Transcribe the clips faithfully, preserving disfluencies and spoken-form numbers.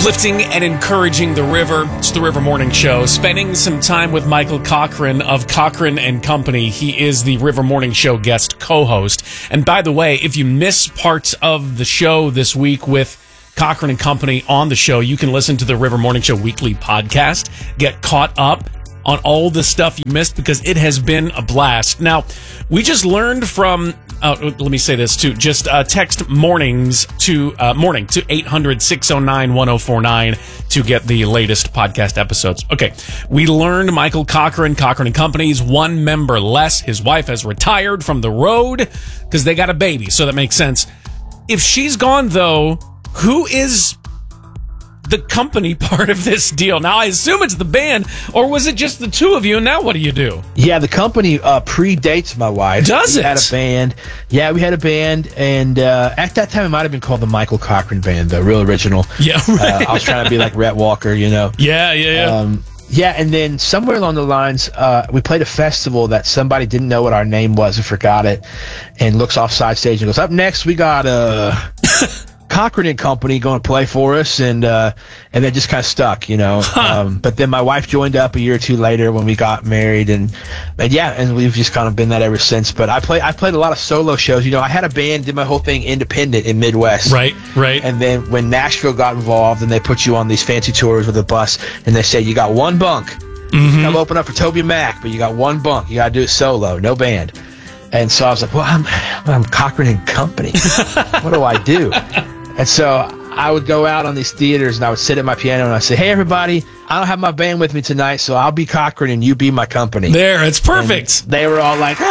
Uplifting and encouraging the river. It's the River Morning Show. Spending some time with Michael Cochran of Cochran and Company. He is the River Morning Show guest co-host. And by the way, if you miss parts of the show this week with Cochran and Company on the show, you can listen to the River Morning Show weekly podcast. Get caught up on all the stuff you missed because it has been a blast. Now, we just learned from... Uh, let me say this too. Just uh, text mornings to uh, morning to eight hundred, six oh nine, one oh four nine to get the latest podcast episodes. Okay, we learned Michael Cochran, Cochran and Company's one member less. His wife has retired from the road because they got a baby, so that makes sense. If she's gone, though, who is the company part of this deal? Now, I assume it's the band, or was it just the two of you, and now what do you do? Yeah, the company uh, predates my wife. Does we it? We had a band. Yeah, we had a band, and uh, at that time, it might have been called the Michael Cochran Band, the real original. Yeah, right. Uh, I was trying to be like Rhett Walker, you know? Yeah, yeah, yeah. Um, yeah, and then somewhere along the lines, uh, we played a festival that somebody didn't know what our name was and forgot it, and looks off side stage and goes, up next, we got... Uh, Cochran and Company going to play for us, and uh, and that just kind of stuck, you know. Huh. Um, but then my wife joined up a year or two later when we got married, and and yeah, and we've just kind of been that ever since. But I play I played a lot of solo shows. You know, I had a band, did my whole thing independent in Midwest. Right, right. And then when Nashville got involved, and they put you on these fancy tours with a bus, and they say you got one bunk, mm-hmm. come open up for Toby Mac, but you got one bunk, you got to do it solo, no band. And so I was like, well, I'm I'm Cochran and Company. What do I do? And so I would go out on these theaters, and I would sit at my piano, and I'd say, hey, everybody, I don't have my band with me tonight, so I'll be Cochran, and you be my company. There, it's perfect. And they were all like,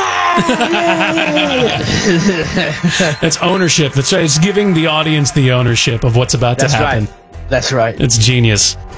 ah! That's ownership. That's right. It's giving the audience the ownership of what's about That's to happen. Right. That's right. It's genius.